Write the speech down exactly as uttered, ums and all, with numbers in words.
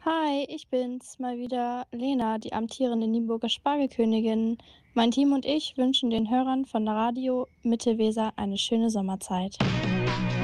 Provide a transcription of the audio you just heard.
Hi, ich bin's mal wieder, Lena, die amtierende Nienburger Spargelkönigin. Mein Team und ich wünschen den Hörern von Radio Mitte Weser eine schöne Sommerzeit.